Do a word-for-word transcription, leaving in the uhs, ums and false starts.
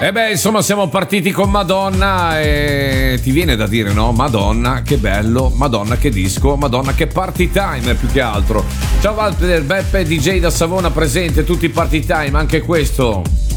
E beh, insomma, siamo partiti con Madonna e ti viene da dire, no? Madonna, che bello, Madonna, che disco, Madonna, che party time più che altro. Ciao Walter, Beppe, D J da Savona presente, tutti party time, anche questo.